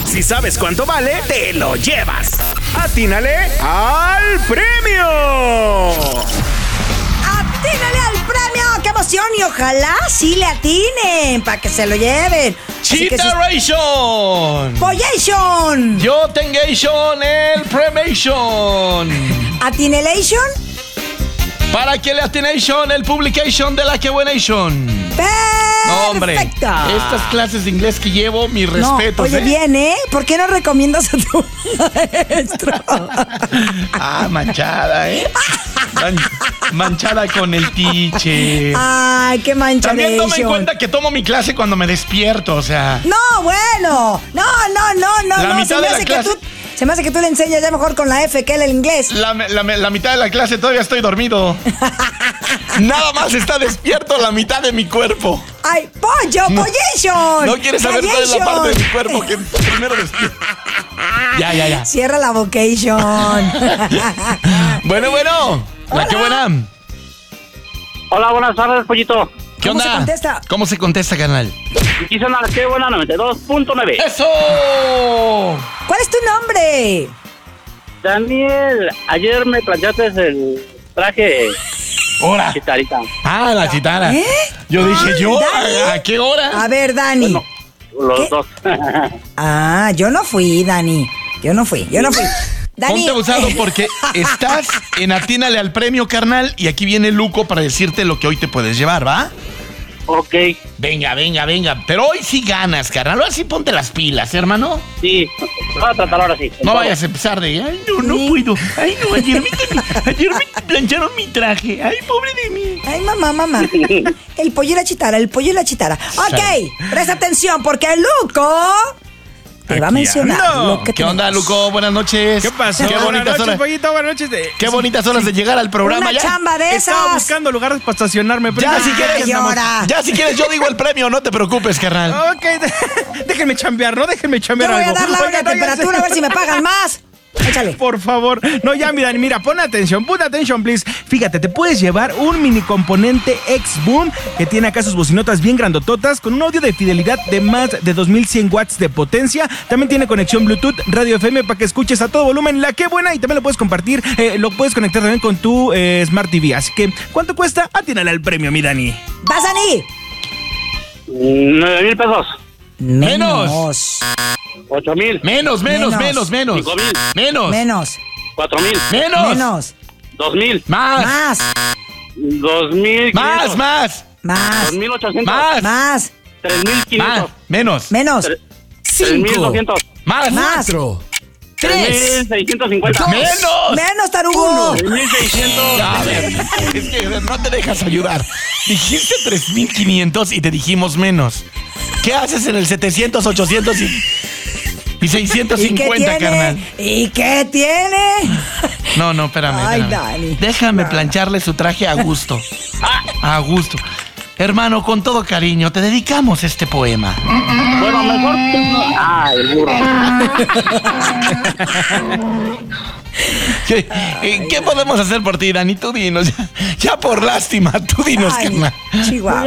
Si sabes cuánto vale, te lo llevas. ¡Atínale al premio! ¡Atínale al premio! ¡Qué emoción! Y ojalá sí le atinen para que se lo lleven. Cheateration. Pollation. Yo tengation el premiation. Atinelation. Para que le atination el publication de la que buenation. No, hombre, estas clases de inglés que llevo, mis respetos. Oye, bien, ¿eh? ¿Por qué no recomiendas a tu maestro? Manchada, ¿eh? Manchada con el teacher. Ay, qué manchada. También toma en cuenta que tomo mi clase cuando me despierto, o sea. No, bueno. No. La mitad de la clase. Se me hace que tú le enseñas ya mejor con la F que él el inglés. La mitad de la clase todavía estoy dormido. Nada más está despierto la mitad de mi cuerpo. ¡Ay, pollation! No quieres saber cuál es la parte de mi cuerpo que primero despierto. Ya. Cierra la vocation. Bueno. La que buena. Hola, buenas tardes, pollito. ¿Qué onda? ¿Cómo se contesta? ¿Cómo se contesta, carnal? Aquí son las que buena 92.9. ¡Eso! ¿Cuál es tu nombre? Daniel, ayer me planchaste el traje. Hora. Chitarita. La chitara. ¿Eh? Yo dije, Dani. ¿a qué hora? A ver, Dani. Bueno, los ¿Qué? dos. Yo no fui, Dani. Yo no fui. Dani. Ponte abusado porque estás en Atínale al premio, carnal, y aquí viene Luco para decirte lo que hoy te puedes llevar, ¿va? Ok. Venga. Pero hoy sí ganas, carnal. Ahora sí ponte las pilas, hermano. Sí, voy a tratar ahora sí. No vayas a empezar de, no puedo. Ay, no, ayer me plancharon mi traje. Ay, pobre de mí. Ay, mamá. El pollo y la chitara. Ok, presta atención porque Luco te va a mencionar lo que ¿Qué onda, tenemos. Luco? Buenas noches. ¿Qué pasó? Qué bonitas horas. Pollito, buenas noches. Qué bonitas horas de llegar al programa. Una chamba de Estaba esas. buscando lugares para estacionarme. Pero Ya, si quieres, llora. si quieres, yo digo el premio, no te preocupes, carnal. Ok, déjenme chambear, ¿no? Déjenme Yo chambear voy a algo. dar la hora de Oigan, temperatura a ver si me pagan más. Échale. Por favor. No, ya, mira, pon atención, please. Fíjate, te puedes llevar un mini componente X-Boom que tiene acá sus bocinotas bien grandototas con un audio de fidelidad de más de 2100 watts de potencia. También tiene conexión Bluetooth, radio FM para que escuches a todo volumen. La que buena, y también lo puedes compartir, lo puedes conectar también con tu Smart TV. Así que, ¿cuánto cuesta? Atínale al premio, mi Dani. ¿Vas, Dani? 9,000 pesos. Menos. 8,000. Menos. 5,000. Menos. 4,000. Menos. 2,000. Más. 2,000. Más. 2,800. Más. 3,500. Menos. 3,200. Más. 3,650. Menos, tarugo. 3,600. A ver, es que no te dejas ayudar. Dijiste 3,500 y te dijimos menos. ¿Qué haces en el 700, 800 y 650, carnal? ¿Y qué tiene? No, espérame. Ay, espérame. Dani. Déjame plancharle su traje a gusto. A gusto. Hermano, con todo cariño, te dedicamos este poema. Bueno, mejor que no. El burro. ¿Qué podemos hacer por ti, Dani? Tú dinos. Ya por lástima, tú dinos, carnal. Chihuahua.